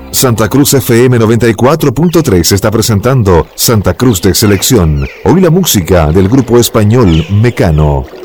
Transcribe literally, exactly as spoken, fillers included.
Santa Cruz F M noventa y cuatro punto tres está presentando Santa Cruz de Selección. Hoy la música del grupo español Mecano.